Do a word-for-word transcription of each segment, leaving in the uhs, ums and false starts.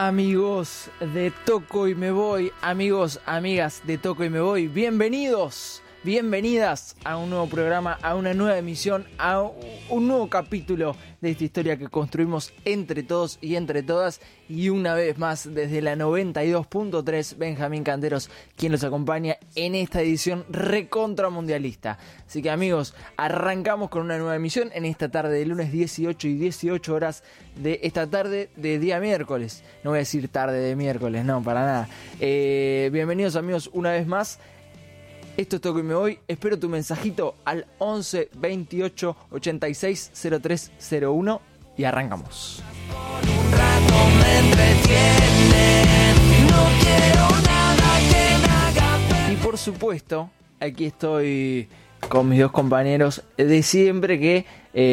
Amigos de Toco y Me Voy, amigos, amigas de Toco y Me Voy, bienvenidos, bienvenidas a un nuevo programa, a una nueva emisión, a un nuevo capítulo de esta historia que construimos entre todos y entre todas. Y una vez más, desde la noventa y dos punto tres, Benjamín Canteros, quien los acompaña en esta edición recontra mundialista. Así que amigos, arrancamos con una nueva emisión en esta tarde de lunes, dieciocho y dieciocho horas de esta tarde de día miércoles. No voy a decir tarde de miércoles, no, para nada. Eh, bienvenidos amigos una vez más. Esto es Toco y Me Voy. Espero tu mensajito al once veintiocho ochenta y seis cero tres cero uno y arrancamos. Por un rato me entretienen, no quiero nada que me haga. Y por supuesto, aquí estoy con mis dos compañeros de siempre que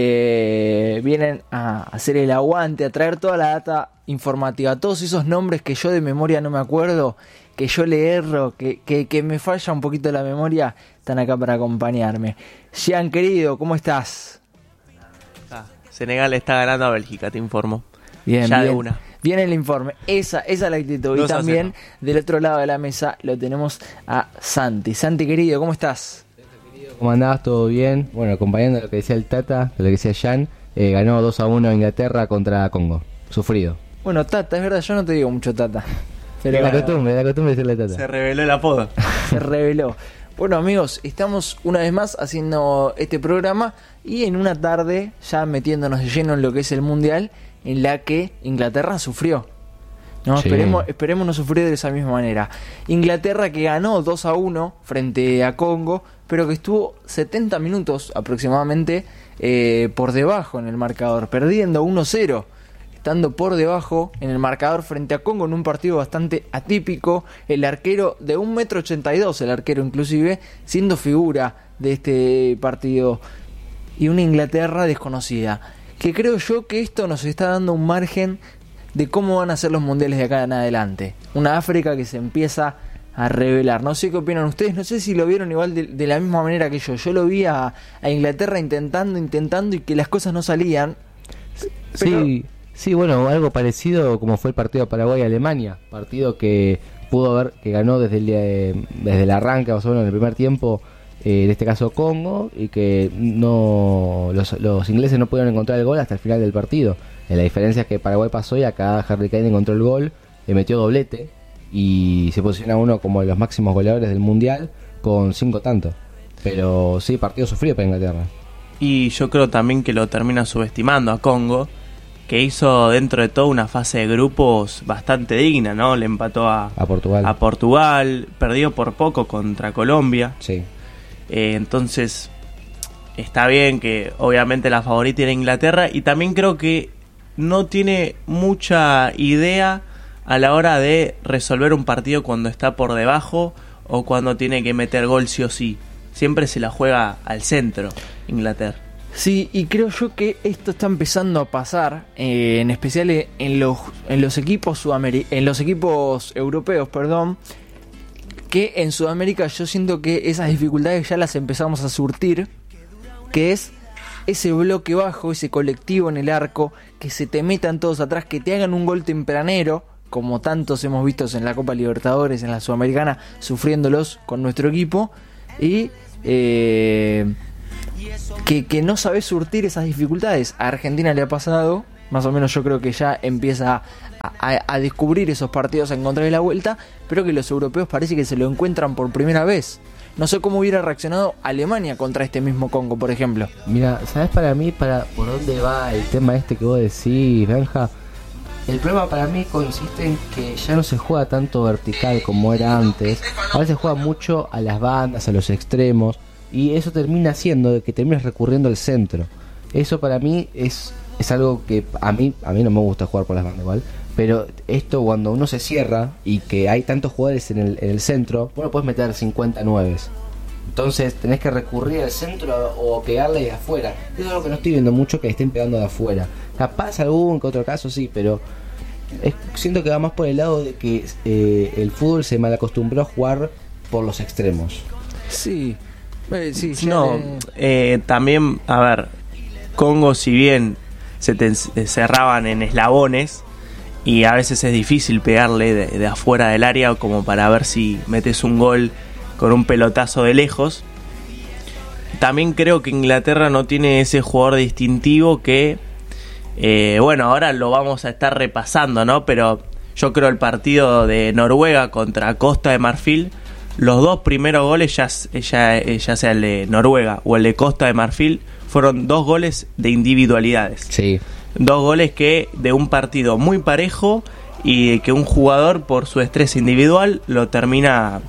eh, vienen a hacer el aguante, a traer toda la data informativa, todos esos nombres que yo de memoria no me acuerdo, que yo le erro, que, que, que me falla un poquito la memoria, están acá para acompañarme. Jean, querido, ¿cómo estás? Ah, Senegal está ganando a Bélgica, te informo. Bien, ya bien. de una. Viene el informe, esa, esa es la actitud. Y también del otro lado de la mesa lo tenemos a Santi. Santi, querido, ¿cómo estás? ¿Cómo andabas? ¿Todo bien? Bueno, acompañando lo que decía el Tata, lo que decía Jan, eh, ganó dos a uno Inglaterra contra Congo. Sufrido. Bueno, Tata, es verdad, yo no te digo mucho Tata. Pero la costumbre, la costumbre de decirle Tata. Se reveló el apodo. Se reveló. Bueno amigos, estamos una vez más haciendo este programa y en una tarde ya metiéndonos de lleno en lo que es el Mundial, en la que Inglaterra sufrió. No, sí. esperemos, esperemos no sufrir de esa misma manera. Inglaterra que ganó dos a uno frente a Congo, pero que estuvo setenta minutos aproximadamente eh, por debajo en el marcador, perdiendo uno cero. Estando por debajo en el marcador frente a Congo en un partido bastante atípico, el arquero de un metro ochenta y dos, el arquero inclusive, siendo figura de este partido, y una Inglaterra desconocida, que creo yo que esto nos está dando un margen de cómo van a ser los mundiales de acá en adelante. Una África que se empieza a revelar. No sé qué opinan ustedes, no sé si lo vieron igual de, de la misma manera que yo. Yo lo vi a, a Inglaterra intentando, intentando y que las cosas no salían. Pero... Sí. Sí, bueno, algo parecido como fue el partido de Paraguay-Alemania, partido que pudo haber, que ganó desde el, eh, desde el arranque, más o menos en el primer tiempo, eh, en este caso Congo, y que no los, los ingleses no pudieron encontrar el gol hasta el final del partido. Eh, la diferencia es que Paraguay pasó y acá Harry Kane encontró el gol, le metió doblete y se posiciona uno como de los máximos goleadores del Mundial con cinco tantos. Pero sí, partido sufrido para Inglaterra. Y yo creo también que lo termina subestimando a Congo, que hizo dentro de todo una fase de grupos bastante digna, ¿no? Le empató a, a Portugal, a Portugal, perdió por poco contra Colombia. Sí. Eh, entonces, está bien que obviamente la favorita era Inglaterra, y también creo que no tiene mucha idea a la hora de resolver un partido cuando está por debajo o cuando tiene que meter gol sí o sí. Siempre se la juega al centro, Inglaterra. Sí, y creo yo que esto está empezando a pasar, eh, en especial en los en los equipos sudameri- en los equipos europeos, perdón, que en Sudamérica yo siento que esas dificultades ya las empezamos a surtir, que es ese bloque bajo, ese colectivo en el arco, que se te metan todos atrás, que te hagan un gol tempranero, como tantos hemos visto en la Copa Libertadores, en la Sudamericana, sufriéndolos con nuestro equipo, y eh, que, que no sabes surtir esas dificultades. A Argentina le ha pasado, más o menos yo creo que ya empieza a, a, a descubrir esos partidos, a encontrarle la vuelta, pero que los europeos parece que se lo encuentran por primera vez. No sé cómo hubiera reaccionado Alemania contra este mismo Congo, por ejemplo. Mira, ¿sabes para mí para por dónde va el tema este que vos decís, Benja? El problema para mí consiste en que ya no se juega tanto vertical como era antes. Ahora se juega mucho a las bandas, a los extremos, y eso termina haciendo que termines recurriendo al centro. Eso para mí es, es algo que a mí a mí no me gusta jugar por las bandas igual, pero esto cuando uno se cierra y que hay tantos jugadores en el, en el centro, bueno, puedes meter cincuenta nueves. Entonces tenés que recurrir al centro o pegarle de afuera. Eso es lo que no estoy viendo mucho, que estén pegando de afuera. Capaz algún que otro caso sí, pero es, siento que va más por el lado de que eh, el fútbol se malacostumbró a jugar por los extremos. Sí, eh, sí, ya No, le- eh, también, a ver, Congo, si bien se te cerraban en eslabones, y a veces es difícil pegarle de, de afuera del área como para ver si metes un gol con un pelotazo de lejos. También creo que Inglaterra no tiene ese jugador distintivo que, eh, bueno, ahora lo vamos a estar repasando, ¿no? Pero yo creo el partido de Noruega contra Costa de Marfil, los dos primeros goles, ya, ya, ya sea el de Noruega o el de Costa de Marfil, fueron dos goles de individualidades. Sí. Dos goles que de un partido muy parejo y que un jugador por su estrés individual lo termina,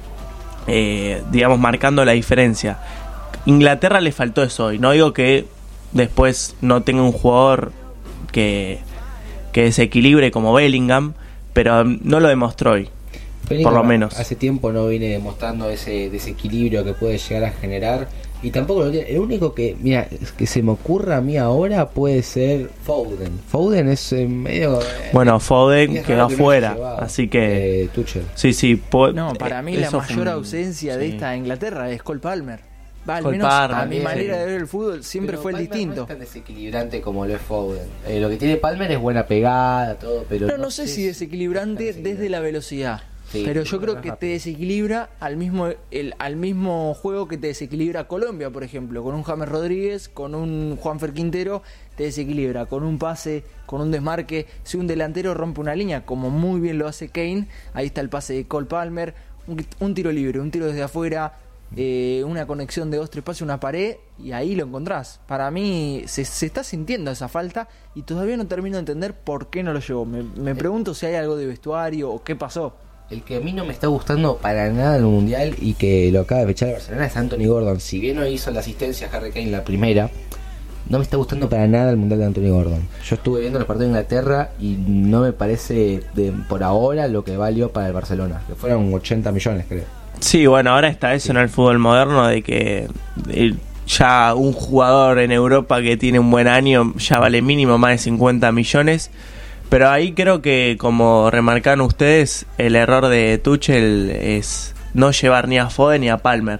eh, digamos, marcando la diferencia. Inglaterra le faltó eso hoy. No digo que después no tenga un jugador que, que desequilibre como Bellingham, pero no lo demostró hoy. Bellingham, por lo menos. Hace tiempo no viene demostrando ese desequilibrio que puede llegar a generar. Y tampoco lo tiene. El único que, mira, que se me ocurra a mí ahora puede ser Foden. Foden es eh, medio. Bueno, Foden quedó afuera, no así que. Eh, Tuchel. Sí, sí. Po- No, para mí la mayor un... ausencia de sí. esta Inglaterra es Cole Palmer. Va, al Cole menos Palmer, a mi bien. manera de ver el fútbol siempre Pero fue el Palmer distinto. No es tan desequilibrante como lo es Foden. Eh, lo que tiene Palmer es buena pegada, todo, pero. No, no sé si desequilibrante desde la velocidad. Sí, pero yo creo más que te rápido. desequilibra al mismo el al mismo juego que te desequilibra Colombia, por ejemplo, con un James Rodríguez, con un Juanfer Quintero, te desequilibra con un pase, con un desmarque. Si un delantero rompe una línea, como muy bien lo hace Kane, ahí está el pase de Cole Palmer, un, un tiro libre, un tiro desde afuera, eh, una conexión de dos, tres pases, una pared, y ahí lo encontrás. Para mí se, se está sintiendo esa falta y todavía no termino de entender por qué no lo llevó. Me, me pregunto si hay algo de vestuario o qué pasó. El que a mí no me está gustando para nada en el Mundial y que lo acaba de fechar el Barcelona es Anthony Gordon. Si bien no hizo la asistencia a Harry Kane la primera, no me está gustando para nada el Mundial de Anthony Gordon. Yo estuve viendo los partidos de Inglaterra y no me parece de, por ahora lo que valió para el Barcelona, que fueron ochenta millones, creo. Sí, bueno, ahora está eso sí. En el fútbol moderno de que eh, ya un jugador en Europa que tiene un buen año ya vale mínimo más de cincuenta millones. Pero ahí creo que, como remarcaron ustedes, el error de Tuchel es no llevar ni a Foden ni a Palmer.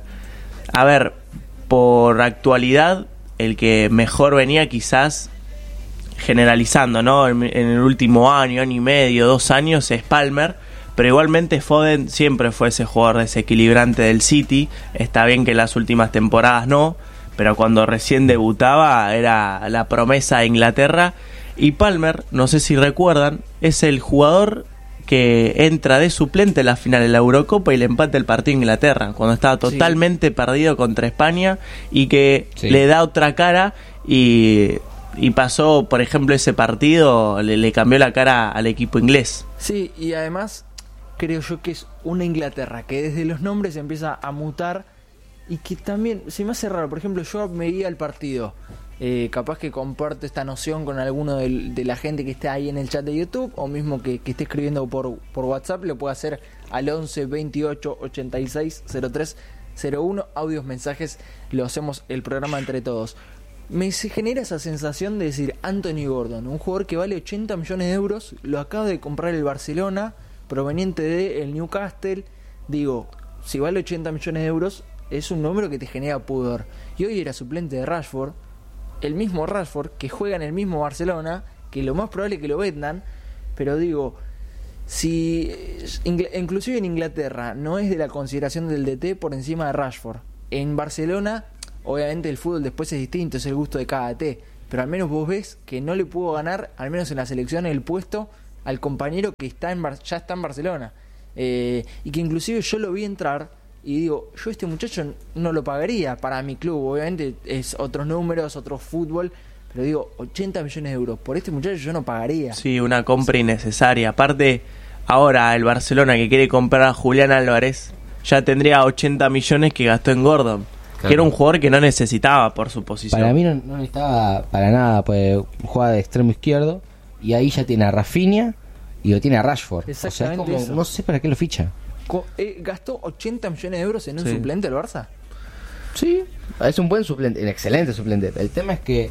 A ver, por actualidad, el que mejor venía quizás, generalizando, ¿no? En, en el último año, año y medio, dos años, es Palmer. Pero igualmente Foden siempre fue ese jugador desequilibrante del City. Está bien que en las últimas temporadas no, pero cuando recién debutaba era la promesa de Inglaterra. Y Palmer, no sé si recuerdan, es el jugador que entra de suplente en la final de la Eurocopa y le empata el partido a Inglaterra, cuando estaba totalmente sí. perdido contra España, y que sí. le da otra cara y, y pasó, por ejemplo, ese partido, le, le cambió la cara al equipo inglés. Sí, y además creo yo que es una Inglaterra que desde los nombres empieza a mutar y que también se me hace raro. Por ejemplo, yo me guía el partido. Eh, capaz que comparto esta noción con alguno de, de la gente que esté ahí en el chat de YouTube, o mismo que, que esté escribiendo por, por WhatsApp, lo puede hacer al once veintiocho ochenta y seis cero tres cero uno, audios, mensajes, lo hacemos el programa entre todos. Me se genera esa sensación de decir, Anthony Gordon, un jugador que vale ochenta millones de euros, lo acaba de comprar el Barcelona, proveniente del Newcastle. Digo, si vale ochenta millones de euros, es un número que te genera pudor. Y hoy era suplente de Rashford, el mismo Rashford que juega en el mismo Barcelona, que lo más probable es que lo vendan. Pero digo, si inclusive en Inglaterra no es de la consideración del D T por encima de Rashford, en Barcelona obviamente el fútbol después es distinto, es el gusto de cada D T, pero al menos vos ves que no le pudo ganar, al menos en la selección, el puesto al compañero que está en Bar- ya está en Barcelona, eh, y que inclusive yo lo vi entrar y digo, yo este muchacho no lo pagaría para mi club. Obviamente es otros números, otro fútbol, pero digo, ochenta millones de euros por este muchacho yo no pagaría. Sí, una compra innecesaria. Aparte, ahora el Barcelona que quiere comprar a Julián Álvarez ya tendría ochenta millones que gastó en Gordon, claro, que era un jugador que no necesitaba por su posición. Para mí no, no necesitaba para nada, pues juega de extremo izquierdo y ahí ya tiene a Rafinha y lo tiene a Rashford. Exactamente, o sea, es como, no sé para qué lo ficha. Eh, ¿Gastó ochenta millones de euros en un sí. suplente el Barça? Sí, es un buen suplente, un excelente suplente. El tema es que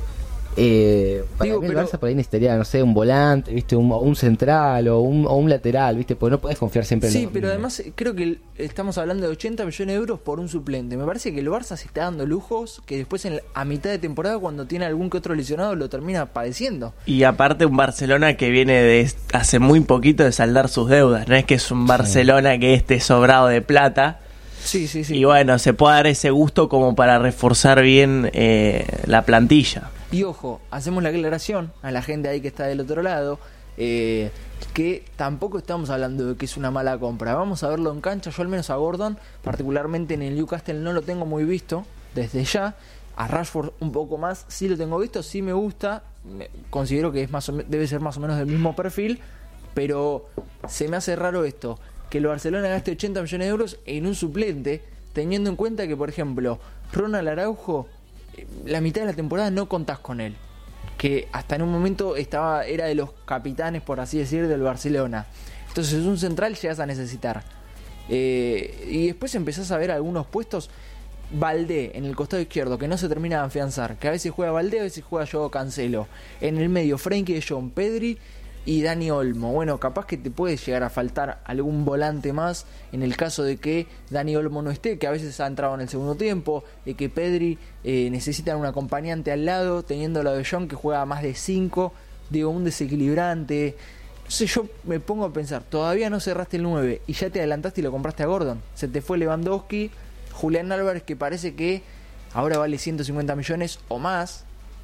Eh, para Digo, mí el pero- Barça por ahí necesitaría, no sé, un volante, viste, un, un central o un, o un lateral, viste, porque no podés confiar siempre en Sí, lo pero mismo. además eh, creo que el- estamos hablando de ochenta millones de euros por un suplente. Me parece que el Barça se está dando lujos que después en la- a mitad de temporada, cuando tiene algún que otro lesionado, lo termina padeciendo. Y aparte un Barcelona que viene de hace muy poquito de saldar sus deudas. No es que es un Barcelona que esté sobrado de plata. Sí, sí, sí. Y bueno, se puede dar ese gusto como para reforzar bien eh, la plantilla. Y ojo, hacemos la aclaración a la gente ahí que está del otro lado, eh, que tampoco estamos hablando de que es una mala compra. Vamos a verlo en cancha. Yo al menos a Gordon, particularmente en el Newcastle, no lo tengo muy visto desde ya. A Rashford un poco más, sí lo tengo visto, sí me gusta. Me- considero que es más o me- debe ser más o menos del mismo perfil, pero se me hace raro esto, que el Barcelona gaste ochenta millones de euros en un suplente, teniendo en cuenta que, por ejemplo, Ronald Araujo, eh, la mitad de la temporada no contás con él, que hasta en un momento estaba era de los capitanes, por así decir, del Barcelona. Entonces un central llegas a necesitar. Eh, y después empezás a ver algunos puestos. Valdé en el costado izquierdo, que no se termina de afianzar, que a veces juega Valdé, a veces juega Joao Cancelo. En el medio, Frenkie de Jong, Pedri y Dani Olmo. Bueno, capaz que te puede llegar a faltar algún volante más en el caso de que Dani Olmo no esté, que a veces ha entrado en el segundo tiempo, de que Pedri eh, necesita un acompañante al lado, teniendo lo de Jong que juega más de cinco, digo, un desequilibrante. Entonces yo me pongo a pensar, todavía no cerraste el nueve y ya te adelantaste y lo compraste a Gordon. Se te fue Lewandowski, Julián Álvarez, que parece que ahora vale ciento cincuenta millones o más,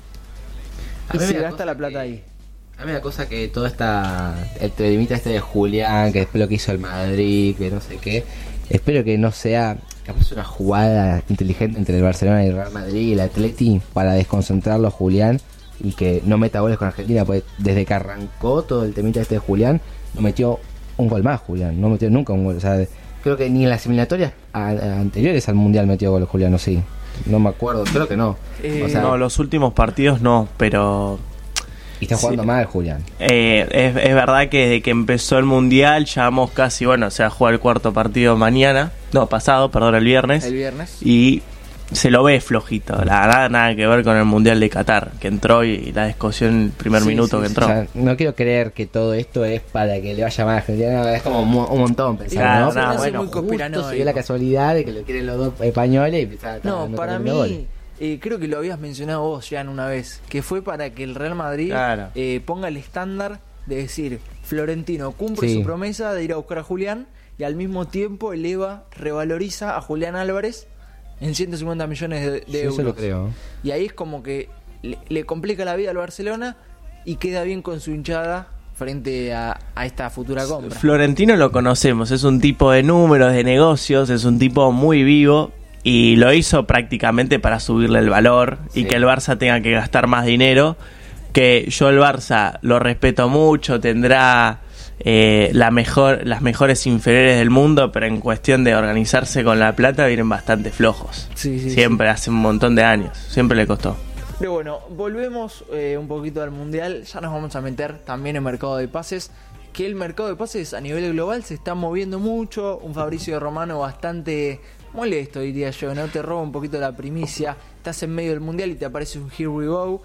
A y mí me se da gasta cosa la plata que- ahí. A mí la cosa que todo esta, el telemita este de Julián, que después lo que hizo el Madrid, que no sé qué, espero que no sea capaz una jugada inteligente entre el Barcelona y el Real Madrid y el Atleti para desconcentrarlo a Julián y que no meta goles con Argentina, pues desde que arrancó todo el temita este de Julián, no metió un gol más Julián, no metió nunca un gol, o sea, creo que ni en las eliminatorias a- a- anteriores al Mundial metió gol Julián, no sé, no me acuerdo, creo que no. Eh, O sea, No, los últimos partidos no, pero y está jugando sí. mal Julián. eh, es, es verdad que desde que empezó el Mundial ya vamos casi, bueno, se va a jugar el cuarto partido mañana, no, pasado, perdón, el viernes. El viernes. Y se lo ve flojito, la verdad nada que ver con el Mundial de Qatar, que entró y la descosió en el primer Sí, minuto sí, que sí. entró. O sea, no quiero creer que todo esto es para que le vaya mal a Argentina, es como un, un montón pensar, Claro, ¿no? no, Pero bueno, muy justo conspiranoico. se dio la casualidad de que lo quieren los dos españoles y está- está- No, no para terminó gol. mí, eh, creo que lo habías mencionado vos, Jan, una vez, que fue para que el Real Madrid Claro. eh, ponga el estándar de decir, Florentino cumple Sí. su promesa de ir a buscar a Julián y al mismo tiempo eleva, revaloriza a Julián Álvarez en ciento cincuenta millones de, de Sí, euros. eso lo creo. Y ahí es como que le, le complica la vida al Barcelona y queda bien con su hinchada frente a, a esta futura compra. Florentino lo conocemos, es un tipo de números, de negocios, es un tipo muy vivo y lo hizo prácticamente para subirle el valor y Sí. que el Barça tenga que gastar más dinero. Que yo el Barça lo respeto mucho, tendrá eh, la mejor, las mejores inferiores del mundo, pero en cuestión de organizarse con la plata vienen bastante flojos. Sí, sí, Siempre, hace un montón de años, siempre le costó. Pero bueno, volvemos eh, un poquito al Mundial. Ya nos vamos a meter también en mercado de pases. Que el mercado de pases a nivel global se está moviendo mucho. Un Fabricio Romano bastante molesto, diría yo. No te roba un poquito la primicia. Estás en medio del Mundial y te aparece un Here We Go.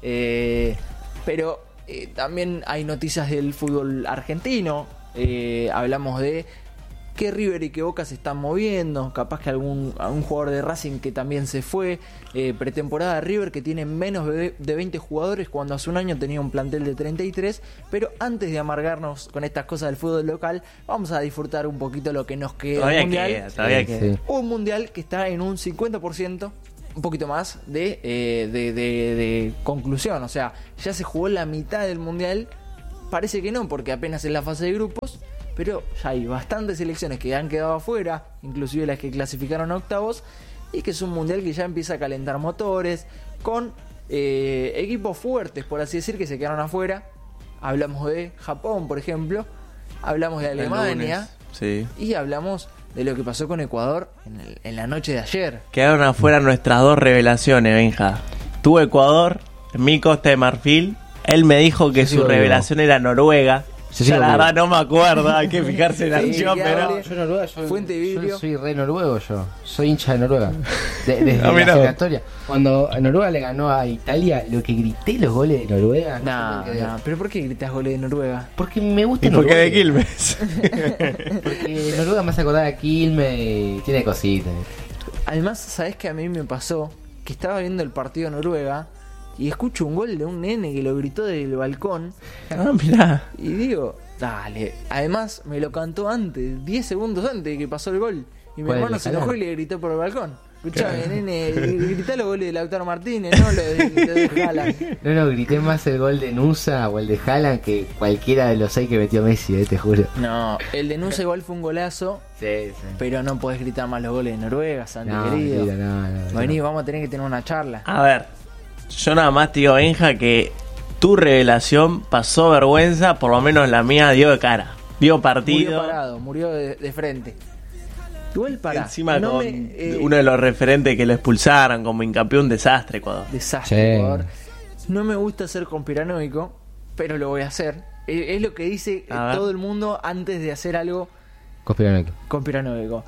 Eh, pero eh, también hay noticias del fútbol argentino. Eh, hablamos de que River y que Boca se están moviendo, capaz que algún, algún jugador de Racing que también se fue, eh, pretemporada de River que tiene menos de veinte jugadores cuando hace un año tenía un plantel de treinta y tres, pero antes de amargarnos con estas cosas del fútbol local, vamos a disfrutar un poquito lo que nos queda Todavía del mundial. queda, todavía Sí, queda. sí. Un mundial que está en un cincuenta por ciento, un poquito más de, eh, de, de, de conclusión, o sea, ya se jugó la mitad del mundial, parece que no, porque apenas en la fase de grupos, pero ya hay bastantes selecciones que han quedado afuera, inclusive las que clasificaron a octavos, y que es un mundial que ya empieza a calentar motores, con eh, equipos fuertes, por así decir, que se quedaron afuera. Hablamos de Japón, por ejemplo, hablamos de El Alemania, lunes, sí. y hablamos de lo que pasó con Ecuador en, el- en la noche de ayer. Quedaron afuera nuestras dos revelaciones, Benja. Tuvo Ecuador, mi Costa de Marfil. Él me dijo que Sí, su lo revelación era Noruega. Yo Ya soy la Noruega. verdad no me acuerdo, hay que fijarse en la Sí, acción, ya, pero... vale. Yo Noruega, yo, Fuente de vidrio. yo soy re noruego yo. Soy hincha de Noruega. De- desde Ah, la mirá. eliminatoria. Cuando Noruega le ganó a Italia, lo que grité los goles de Noruega. No, se puede creer. no, pero ¿por qué gritas goles de Noruega? Porque me gusta ¿Y por qué Noruega. de Quilmes? Porque Noruega me hace acordar a Quilmes y tiene cositas. Además, ¿sabés que a mí me pasó? Que estaba viendo el partido de Noruega y escucho un gol de un nene que lo gritó del balcón Ah, mirá. y digo, dale. Además, me lo cantó antes, diez segundos antes de que pasó el gol. Y mi ¿Cuál, hermano el se de enojó y Haaland? le gritó por el balcón. Escuchame, nene, gritá los goles de Lautaro Martínez, no los de, los de Haaland. No, no, grité más el gol de Nusa o el de Haaland que cualquiera de los seis que metió Messi, eh, te juro. No, el de Nusa igual fue un golazo, Sí, sí. pero no podés gritar más los goles de Noruega, Santi No, querido. mentira, no, no, no. Vení, vamos a tener que tener una charla. A ver, yo nada más te digo, Benja, que tu revelación pasó vergüenza, por lo menos la mía dio de cara. Dio partido. Murió parado, murió de, de frente. Igual para. Encima no con me, eh, uno de los referentes que lo expulsaron como hincapié, un desastre, Ecuador. Desastre, Sí. Ecuador. No me gusta ser conspiranoico, pero lo voy a hacer. Eh, Es lo que dice eh, A ver. todo el mundo antes de hacer algo Conspiranoico. conspiranoico.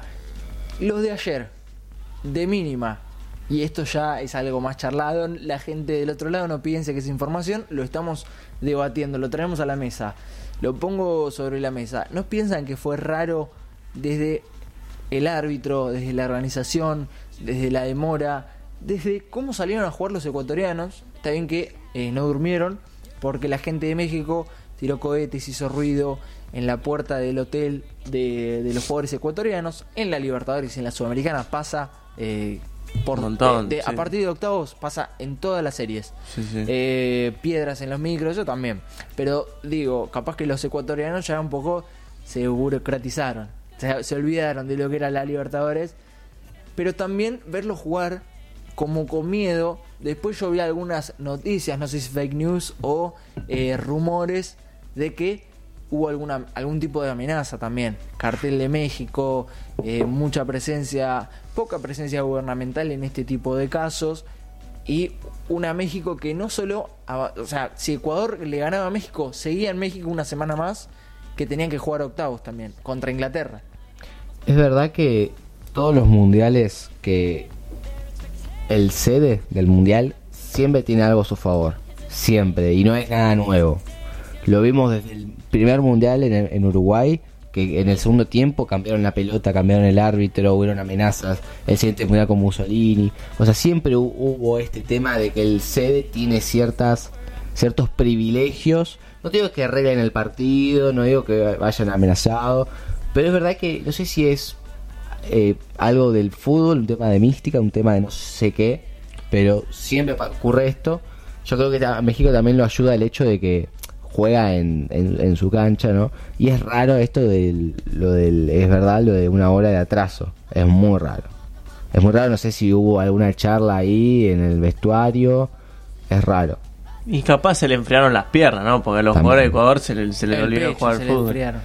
Los de ayer, de mínima, y esto ya es algo más charlado, la gente del otro lado no piense que es información, lo estamos debatiendo, lo traemos a la mesa, lo pongo sobre la mesa. ¿No piensan que fue raro desde el árbitro, desde la organización, desde la demora, desde cómo salieron a jugar los ecuatorianos? Está bien que eh, no durmieron porque la gente de México tiró cohetes, hizo ruido en la puerta del hotel de, de los jugadores ecuatorianos. En la Libertadores y en la Sudamericana pasa eh, por Un montón, de- de- sí. a partir de octavos pasa en todas las series. Sí, sí. Eh, piedras en los micros, eso también. Pero digo, capaz que los ecuatorianos ya un poco se burocratizaron, se, se olvidaron de lo que era la Libertadores. Pero también verlos jugar como con miedo. Después yo vi algunas noticias, no sé si fake news o eh, rumores de que hubo alguna algún tipo de amenaza también. Cartel de México, eh, mucha presencia, poca presencia gubernamental en este tipo de casos. Y una México que no solo, o sea, si Ecuador le ganaba a México, seguía en México una semana más, que tenían que jugar octavos también, contra Inglaterra. Es verdad que todos los mundiales que el sede del mundial siempre tiene algo a su favor. Siempre. Y no es nada nuevo. Lo vimos desde el primer mundial en, en Uruguay, que en el segundo tiempo cambiaron la pelota, cambiaron el árbitro, hubieron amenazas. El siguiente mundial con Mussolini. O sea, siempre hu- hubo este tema de que el sede tiene ciertas ciertos privilegios. No digo que arreglen el partido, no digo que vayan amenazados, pero es verdad que no sé si es eh, algo del fútbol, un tema de mística, un tema de no sé qué, pero siempre pa- ocurre esto. Yo creo que a México también lo ayuda el hecho de que juega en, en, en su cancha, ¿no? Y es raro esto del, lo del, es verdad, lo de una hora de atraso, es muy raro. Es muy raro, no sé si hubo alguna charla ahí en el vestuario, es raro. Y capaz se le enfriaron las piernas, ¿no? Porque a los También. jugadores de Ecuador se le, se le El olvidó pecho jugar se al le fútbol. enfriaron.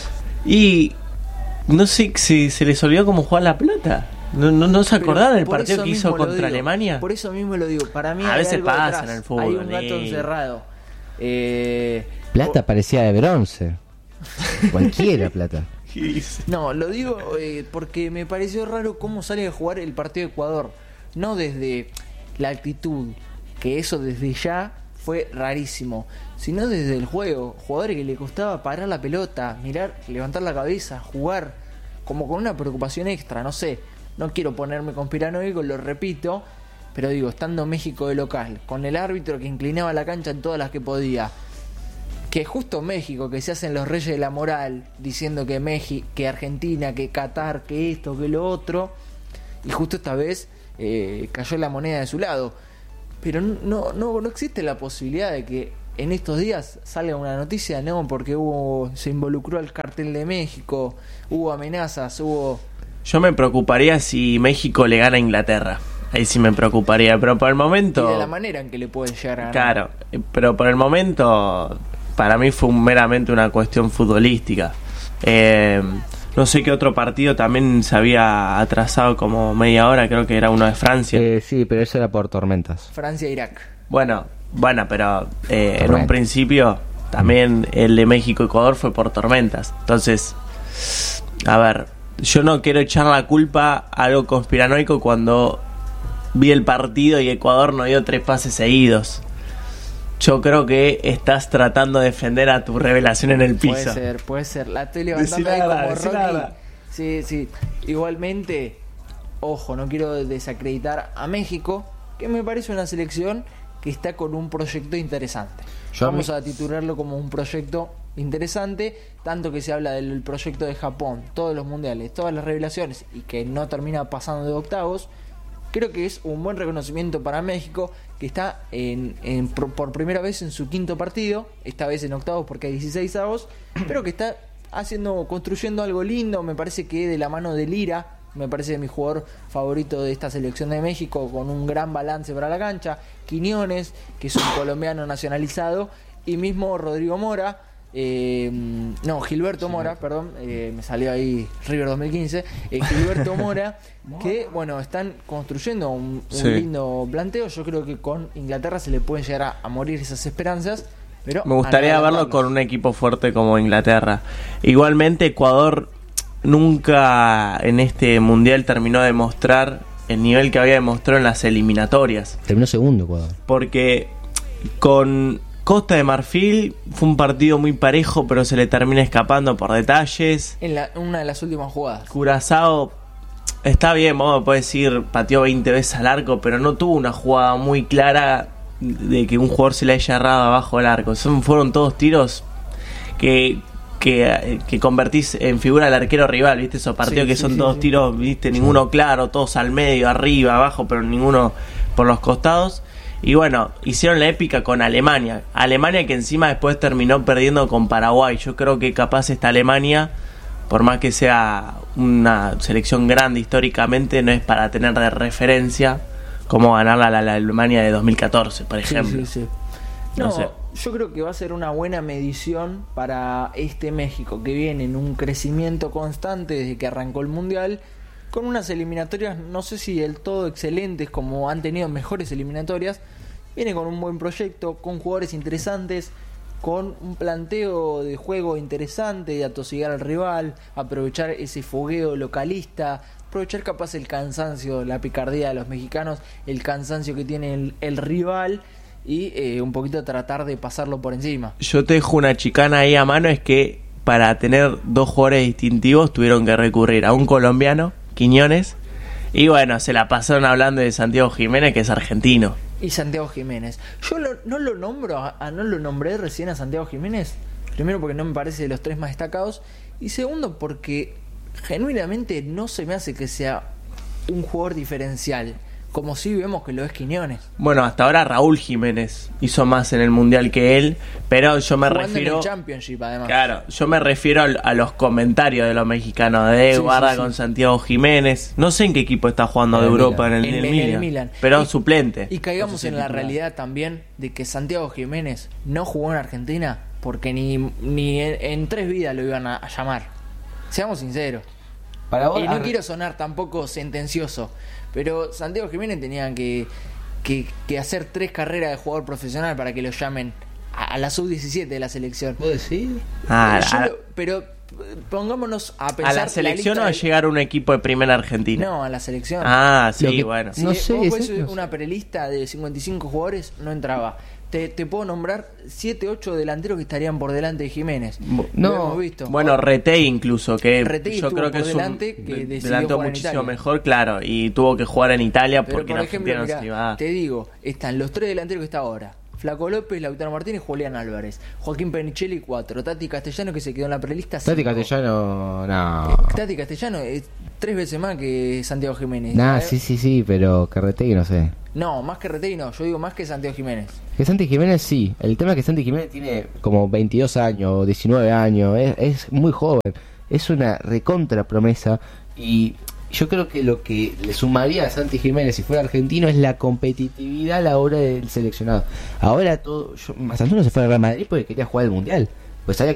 Y no sé si se les olvidó cómo jugar la pelota. ¿No, no, no se Pero acordaron del por partido eso que mismo hizo lo contra digo, Alemania? Por eso mismo lo digo, para mí A hay veces algo pasa detrás. en el fútbol, hay un gato Nico. encerrado. Eh, Plata parecía de bronce. Cualquiera plata. ¿Qué dice? No, lo digo eh, porque me pareció raro cómo sale a jugar el partido de Ecuador. No desde la actitud, que eso desde ya fue rarísimo, sino desde el juego. Jugadores que le costaba parar la pelota, mirar, levantar la cabeza, jugar, como con una preocupación extra, no sé. No quiero ponerme conspiranoico, lo repito, pero digo, estando México de local, con el árbitro que inclinaba la cancha en todas las que podía, que justo México, que se hacen los reyes de la moral, diciendo que México, que Argentina, que Qatar, que esto, que lo otro, y justo esta vez eh, cayó la moneda de su lado. Pero no, no, no existe la posibilidad de que en estos días salga una noticia, no, porque hubo, se involucró al cartel de México, hubo amenazas, hubo... Yo me preocuparía si México le gana a Inglaterra. Ahí sí me preocuparía, pero por el Y momento... de la manera en que le pueden llegar a ganar. Claro, eh, pero por el momento para mí fue un- meramente una cuestión futbolística. Eh, no sé qué otro partido también se había atrasado como media hora, creo que era uno de Francia. Eh, sí, pero eso era por tormentas. Francia-Irak. Bueno, bueno, pero eh, en un Tormenta. principio también el de México-Ecuador fue por tormentas. Entonces, a ver, yo no quiero echar la culpa a algo conspiranoico cuando vi el partido y Ecuador no dio tres pases seguidos. Yo creo que estás tratando de defender a tu revelación en el piso. Puede ser, puede ser. La estoy levantando ahí como Rocky. Sí, sí. Igualmente, ojo, no quiero desacreditar a México, que me parece una selección que está con un proyecto interesante. Yo Vamos a, a titularlo como un proyecto interesante, tanto que se habla del proyecto de Japón, todos los mundiales, todas las revelaciones, y que no termina pasando de octavos. Creo que es un buen reconocimiento para México, que está en, en, por primera vez en su quinto partido, esta vez en octavos porque hay dieciséis avos, pero que está haciendo, construyendo algo lindo. Me parece que de la mano de Lira, me parece mi jugador favorito de esta selección de México, con un gran balance para la cancha. Quiñones, que es un colombiano nacionalizado, y mismo Rodrigo Mora, eh, no, Gilberto Mora, perdón, eh, me salió ahí River dos mil quince, eh, Gilberto Mora, que bueno, están construyendo un, un Sí. lindo planteo. Yo creo que con Inglaterra se le pueden llegar a, a morir esas esperanzas, pero Me gustaría a no verlo adelantarnos. con un equipo fuerte como Inglaterra. Igualmente, Ecuador nunca en este mundial terminó de mostrar el nivel que había demostrado en las eliminatorias. terminó segundo, Ecuador. Porque con Costa de Marfil fue un partido muy parejo, pero se le termina escapando por detalles. En la, una de las últimas jugadas. Curazao está bien, vamos a poder decir, pateó veinte veces al arco, pero no tuvo una jugada muy clara de que un jugador se le haya errado abajo del arco. Son, fueron todos tiros que, que, que convertís en figura al arquero rival, ¿viste? Esos partidos Sí, que sí, son sí, todos sí. tiros, ¿viste? Ninguno claro, todos al medio, arriba, abajo, pero ninguno por los costados. Y bueno, hicieron la épica con Alemania. Alemania que encima después terminó perdiendo con Paraguay. Yo creo que capaz esta Alemania, por más que sea una selección grande históricamente, no es para tener de referencia como ganarla a la, la Alemania de dos mil catorce, por ejemplo. Sí, sí, sí. No No, sé. yo creo que va a ser una buena medición para este México, que viene en un crecimiento constante desde que arrancó el Mundial, con unas eliminatorias, no sé si del todo excelentes, como han tenido mejores eliminatorias. Viene con un buen proyecto, con jugadores interesantes, con un planteo de juego interesante, de atosigar al rival, aprovechar ese fogueo localista, aprovechar capaz el cansancio, la picardía de los mexicanos, el cansancio que tiene el, el rival, y eh, un poquito tratar de pasarlo por encima. Yo te dejo una chicana ahí a mano, es que para tener dos jugadores distintivos tuvieron que recurrir a un colombiano, Quiñones, y bueno, se la pasaron hablando de Santiago Jiménez, que es argentino. Y Santiago Jiménez. Yo lo- no lo nombro, a, a- no lo nombré recién a Santiago Jiménez. Primero porque no me parece de los tres más destacados. Y segundo porque genuinamente no se me hace que sea un jugador diferencial, como si vemos que lo es Quiñones. Bueno, hasta ahora Raúl Jiménez hizo más en el Mundial que él, pero yo me Jugando refiero... en el Championship, además. Claro, yo me refiero al- a los comentarios de los mexicanos, de Sí, guarda sí, sí. con Santiago Jiménez. No sé en qué equipo está jugando En de el Europa, Milan. en el, En- en el en el Milan. Milan. Pero Y- suplente. Y caigamos No sé si en la titular. realidad también de que Santiago Jiménez no jugó en Argentina porque ni, ni en, en tres vidas lo iban a, a llamar. Seamos sinceros. Para vos, Y no ar- quiero sonar tampoco sentencioso, pero Santiago Jiménez tenía que, que, que hacer tres carreras de jugador profesional para que lo llamen a, a la sub diecisiete de la selección. ¿Vos decís? Ah, Yo a, lo- pero eh, pongámonos a pensar a la selección lista o a de- llegar a un equipo de primera Argentina. No, a la selección. Ah, sí, Lo que- bueno. Si no le- sé, vos ese- ves no sé. una prelista de cincuenta y cinco jugadores, no entraba. Te, te puedo nombrar siete, ocho delanteros que estarían por delante de Jiménez. Bu- Lo no. hemos visto. Bueno, Retey incluso, que Retey yo estuvo creo que por es delante, un que de- decidió delantero jugar en muchísimo Italia. mejor, claro, y tuvo que jugar en Italia Pero porque por en ejemplo, Argentina no se mirá, iba a dar. te digo, están los tres delanteros que está ahora: Flaco López, Lautaro Martínez, Julián Álvarez, Joaquín Penicelli, cuatro, Tati Castellano, que se quedó en la prelista, Tati cinco. Castellano, no. Eh, Tati Castellano es tres veces más que Santiago Jiménez. Nah, Eh, sí, sí, sí, pero Carretegui no sé. No, más que Retey no, yo digo más que Santiago Jiménez. Que Santi Jiménez sí. El tema es que Santi Jiménez tiene como veintidós años, diecinueve años. Es, es muy joven. Es una recontra promesa. Y yo creo que lo que le sumaría a Santi Jiménez si fuera argentino es la competitividad a la hora del seleccionado. Ahora todo. Yo, Santoro se fue al Real Madrid porque quería jugar el mundial. Pues sabía